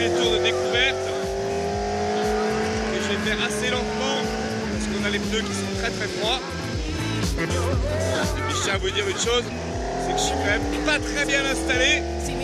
premier tour de découverte. Et je vais faire assez lentement parce qu'on a les pneus qui sont très froids. Et puis je tiens à vous dire une chose, c'est que je suis quand même pas très bien installé.